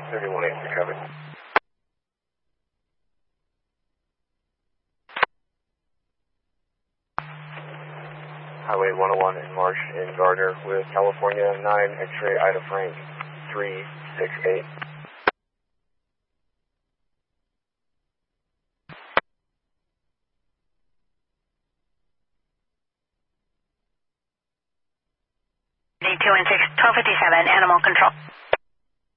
3180 covered. Highway 101 in Marsh in Gardner with California 9 X-ray Ida Frank 368. D216 1257 animal control.